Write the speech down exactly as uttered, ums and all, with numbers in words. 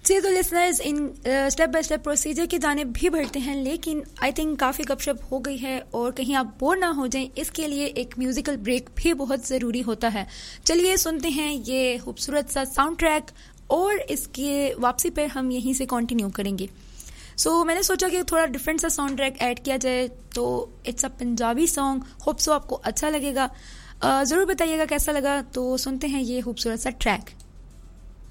चलिए तो listeners in step by step procedure की जानिब भी बढ़ते हैं, लेकिन आई थिंक काफ़ी गपशप हो गई है और कहीं आप बोर ना हो जाएं, इसके लिए एक म्यूजिकल ब्रेक भी बहुत ज़रूरी होता है। चलिए सुनते हैं ये खूबसूरत सा साउंड ट्रैक और इसके वापसी पर हम यहीं से कंटिन्यू करेंगे। सो so, मैंने सोचा कि थोड़ा डिफरेंट सा साउंड ट्रैक ऐड किया जाए, तो it's a Punjabi song, hope so आपको अच्छा लगेगा। uh, ज़रूर बताइएगा कैसा लगा। तो सुनते हैं ये खूबसूरत सा ट्रैक।